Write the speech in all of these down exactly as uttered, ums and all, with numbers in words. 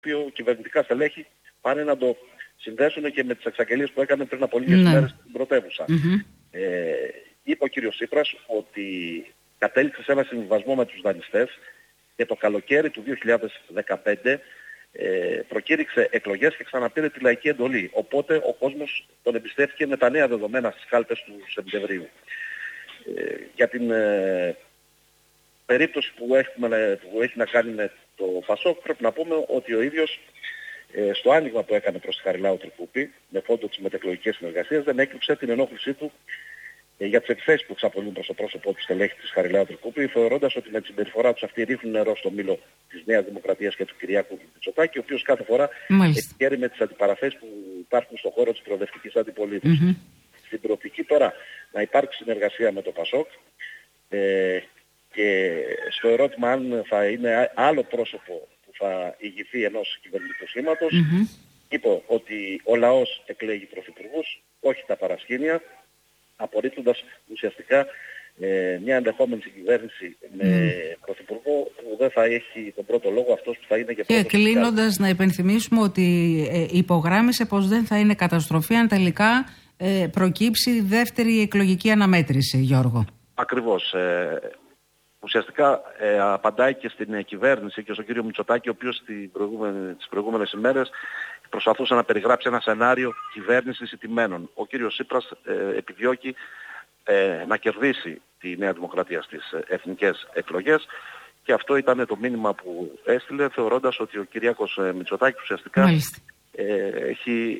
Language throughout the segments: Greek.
οποίο κυβερνητικά στελέχη πάνε να το συνδέσουν και με τις εξαγγελίες που έκανε πριν από λίγες ναι. μέρες στην πρωτεύουσα. Mm-hmm. Ε, είπε ο κύριος Τσίπρας ότι κατέληξε σε ένα συμβιβασμό με τους δανειστές και το καλοκαίρι του δύο χιλιάδες δεκαπέντε ε, προκήρυξε εκλογές και ξαναπήρε τη λαϊκή εντολή. Οπότε ο κόσμος τον εμπιστεύτηκε με τα νέα δεδομένα στις κάλπες του Σεπτεμβρίου. Ε, για την ε, περίπτωση που, έχουμε, που έχει να κάνει με το Πασόκ, πρέπει να πούμε ότι ο ίδιος ε, στο άνοιγμα που έκανε προς τη Χαριλάου Τρικούπη με φόντο της μετεκλογικής συνεργασίας δεν έκρυψε την ενόχλησή του ε, για τις επιθέσεις που εξαπολύουν προς το πρόσωπό του στελέχη της Χαριλάου Τρικούπη, θεωρώντας ότι με τη συμπεριφορά τους αυτή ρίχνουν νερό στο μήλο της Νέας Δημοκρατίας και του Κυριάκου Μητσοτάκη, ο οποίος κάθε φορά εκχαίρει με τις αντιπαραθέσεις που υπάρχουν στον χώρο της προοδευτικής αντιπολίτευσης. Mm-hmm. Στην προοπτική τώρα να υπάρξει συνεργασία με το Πασόκ ε, και στο ερώτημα αν θα είναι άλλο πρόσωπο που θα ηγηθεί ενός κυβερνητικού σχήματος, mm-hmm. είπε ότι ο λαός εκλέγει πρωθυπουργούς, όχι τα παρασκήνια, απορρίπτοντας ουσιαστικά ε, μια ενδεχόμενη συγκυβέρνηση με mm. πρωθυπουργό που δεν θα έχει τον πρώτο λόγο αυτός που θα είναι και πρώτος. Και κλείνοντας να υπενθυμίσουμε ότι ε, υπογράμμισε πως δεν θα είναι καταστροφή αν τελικά ε, προκύψει δεύτερη εκλογική αναμέτρηση, Γιώργο. Ακριβώς. Ε, ουσιαστικά ε, απαντάει και στην κυβέρνηση και στον κύριο Μητσοτάκη, ο οποίος τις προηγούμενες ημέρες προσπαθούσε να περιγράψει ένα σενάριο κυβέρνησης ηττημένων. Ο κύριος Τσίπρας ε, επιδιώκει ε, να κερδίσει τη Νέα Δημοκρατία στις εθνικές εκλογές και αυτό ήταν το μήνυμα που έστειλε, θεωρώντας ότι ο Κυριάκος Μητσοτάκης ουσιαστικά ε, έχει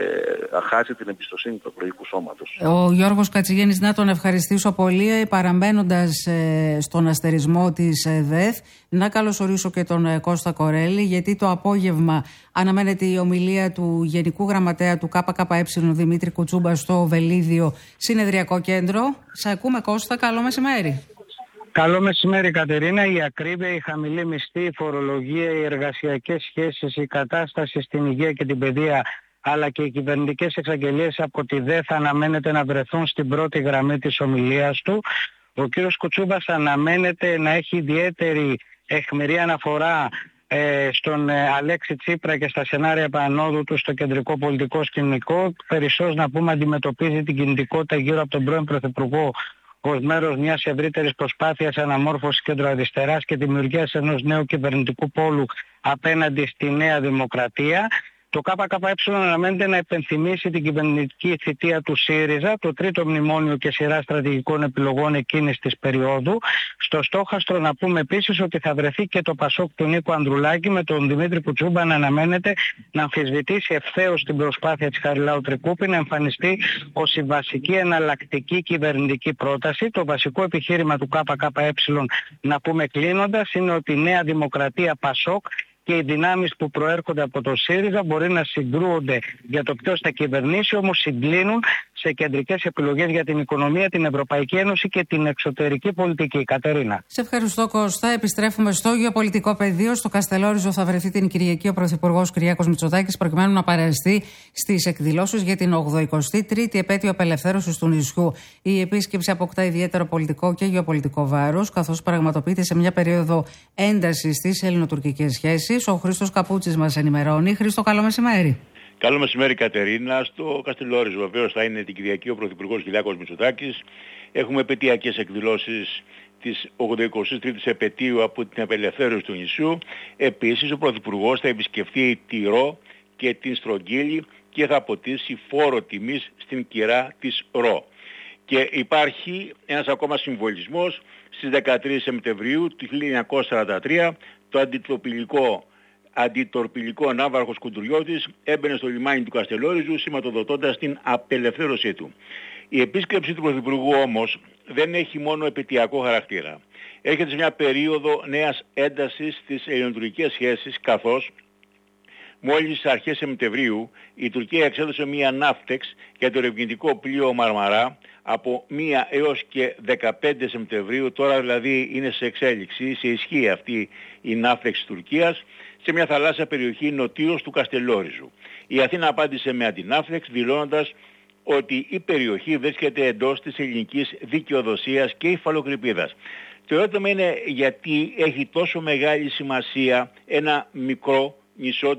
ε, χάσει την εμπιστοσύνη του εκλογικού σώματος. Ο Γιώργος Κατσιγέννης, να τον ευχαριστήσω πολύ, παραμένοντας ε, στον αστερισμό της ε, ΔΕΘ. Να καλωσορίσω και τον ε, Κώστα Κορέλη, γιατί το απόγευμα αναμένεται η ομιλία του Γενικού Γραμματέα του ΚΚΕ Δημήτρη Κουτσούμπα στο Βελίδιο Συνεδριακό Κέντρο. Σε ακούμε, Κώστα, καλό μεσημέρι. Καλό μεσημέρι, Κατερίνα. Η ακρίβεια, η χαμηλή μισθή, η φορολογία, οι εργασιακές σχέσεις, η κατάσταση στην υγεία και την παιδεία, αλλά και οι κυβερνητικές εξαγγελίες από τη ΔΕΘ αναμένεται να βρεθούν στην πρώτη γραμμή της ομιλίας του. Ο κύριος Κουτσούμπας αναμένεται να έχει ιδιαίτερη αιχμηρή αναφορά ε, στον ε, Αλέξη Τσίπρα και στα σενάρια επανόδου του στο κεντρικό πολιτικό σκηνικό. Περισσώς να πούμε αντιμετωπίζει την κινητικότητα γύρω από τον πρώην Πρωθυπουργό ως μέρος μιας ευρύτερης προσπάθειας αναμόρφωσης κεντροαριστεράς και δημιουργίας ενός νέου κυβερνητικού πόλου απέναντι στη Νέα Δημοκρατία. Το ΚΚΕ αναμένεται να υπενθυμίσει την κυβερνητική θητεία του ΣΥΡΙΖΑ, το τρίτο μνημόνιο και σειρά στρατηγικών επιλογών εκείνης της περίοδου. Στο στόχαστρο να πούμε επίσης ότι θα βρεθεί και το Πασόκ του Νίκου Ανδρουλάκη, με τον Δημήτρη Κουτσούμπα να αναμένεται να αμφισβητήσει ευθέως την προσπάθεια της Χαριλάου Τρικούπη να εμφανιστεί ως η βασική εναλλακτική κυβερνητική πρόταση. Το βασικό επιχείρημα του ΚΚΕ, να πούμε κλείνοντας, είναι ότι η Νέα Δημοκρατία Πασόκ και οι δυνάμεις που προέρχονται από το ΣΥΡΙΖΑ μπορεί να συγκρούονται για το ποιος θα κυβερνήσει, όμως συγκλίνουν σε κεντρικές επιλογές για την οικονομία, την Ευρωπαϊκή Ένωση και την εξωτερική πολιτική. Κατερίνα. Σε ευχαριστώ, Κώστα. Επιστρέφουμε στο γεωπολιτικό πεδίο. Στο Καστελόριζο θα βρεθεί την Κυριακή ο Πρωθυπουργός Κυριάκος Μητσοτάκης, προκειμένου να παραστεί στις εκδηλώσεις για την ογδοηκοστή τρίτη επέτειο απελευθέρωσης του νησιού. Η επίσκεψη αποκτά ιδιαίτερο πολιτικό και γεωπολιτικό βάρος, καθώς πραγματοποιείται σε μια περίοδο έντασης στις ελληνοτουρκικές σχέσεις. Ο Χρήστος Καπούτσης μας ενημερώνει. Χρήστο, καλό μεσημέρι. Καλό μεσημέρι, Κατερίνα. Στο Καστελόριζο βεβαίως θα είναι την Κυριακή ο Πρωθυπουργός Κυριάκος Μητσοτάκης. Έχουμε επαιτειακές εκδηλώσεις της ογδοηκοστής τρίτης επετείου από την απελευθέρωση του νησιού. Επίσης ο Πρωθυπουργός θα επισκεφθεί τη Ρο και την Στρογγύλη και θα αποτίσει φόρο τιμής στην κυρά της Ρο. Και υπάρχει ένας ακόμα συμβολισμός. Στις δεκατρείς Σεπτεμβρίου του χίλια εννιακόσια σαράντα τρία το αντιτοπιλικό αντιτορπιλικό ναύαρχος Κουντουριώτης έμπαινε στο λιμάνι του Καστελόριζου, σηματοδοτώντας την απελευθέρωσή του. Η επίσκεψη του Πρωθυπουργού όμως δεν έχει μόνο επαιτειακό χαρακτήρα. Έρχεται σε μια περίοδο νέας έντασης στις ελληνοτουρκικές σχέσεις, καθώς μόλις στις αρχές Σεπτεμβρίου η Τουρκία εξέδωσε μια ναύτεξ για το ερευνητικό πλοίο Μαρμαρά από μία έως και δεκαπέντε Σεπτεμβρίου, τώρα δηλαδή είναι σε εξέλιξη, σε ισχύ αυτή η ναύτεξ της Τουρκίας, σε μια θαλάσσια περιοχή νοτίως του Καστελόριζου. Η Αθήνα απάντησε με αντινάφτεξ, δηλώνοντας ότι η περιοχή βρίσκεται εντός της ελληνικής δικαιοδοσίας και υφαλοκρηπίδας. Το ερώτημα είναι γιατί έχει τόσο μεγάλη σημασία ένα μικρό νησό